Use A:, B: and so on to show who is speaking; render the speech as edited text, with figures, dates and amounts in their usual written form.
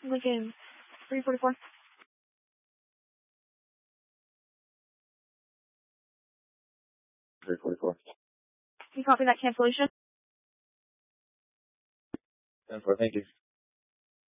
A: Lincoln 344. You copy that cancellation?
B: 10-4, thank you.